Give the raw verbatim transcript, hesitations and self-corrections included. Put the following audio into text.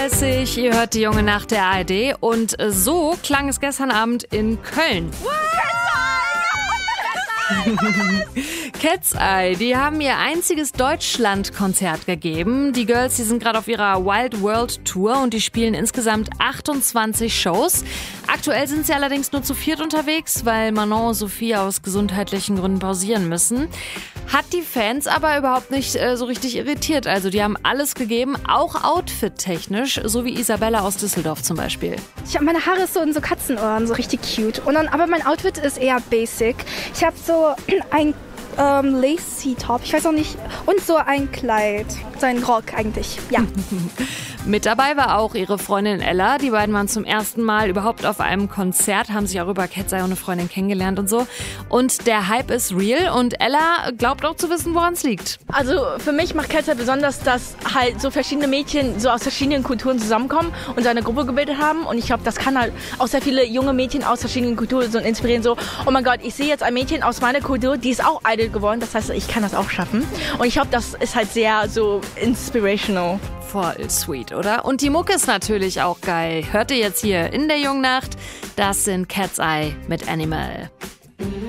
Ihr hört die junge Nacht der A R D und so klang es gestern Abend in Köln. Cat's Eye, die haben ihr einziges Deutschland-Konzert gegeben. Die Girls, die sind gerade auf ihrer Wild World Tour und die spielen insgesamt achtundzwanzig Shows. Aktuell sind sie allerdings nur zu viert unterwegs, weil Manon und Sophie aus gesundheitlichen Gründen pausieren müssen. Hat die Fans aber überhaupt nicht äh, so richtig irritiert. Also die haben alles gegeben, auch outfit-technisch, so wie Isabella aus Düsseldorf zum Beispiel. Ich habe meine Haare so in so Katzenohren, so richtig cute. Und dann, aber mein Outfit ist eher basic. Ich habe so ein ähm, lacy Top, ich weiß auch nicht, und so ein Kleid, so ein Rock eigentlich, ja. Mit dabei war auch ihre Freundin Ella. Die beiden waren zum ersten Mal überhaupt auf einem Konzert, haben sich auch über Cat's Eye und eine Freundin kennengelernt und so. Und der Hype ist real und Ella glaubt auch zu wissen, woran es liegt. Also für mich macht Cat's Eye besonders, dass halt so verschiedene Mädchen so aus verschiedenen Kulturen zusammenkommen und so eine Gruppe gebildet haben. Und ich glaube, das kann halt auch sehr viele junge Mädchen aus verschiedenen Kulturen so inspirieren. So, oh mein Gott, ich sehe jetzt ein Mädchen aus meiner Kultur, die ist auch Idol geworden. Das heißt, ich kann das auch schaffen. Und ich glaube, das ist halt sehr so inspirational. Voll sweet, oder? Und die Mucke ist natürlich auch geil. Hört ihr jetzt hier in der jungen Nacht? Das sind Cat's Eye mit Animal.